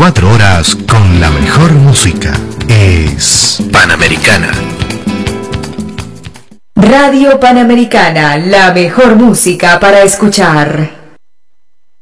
24 horas con la mejor música. Es Panamericana. Radio Panamericana, la mejor música para escuchar.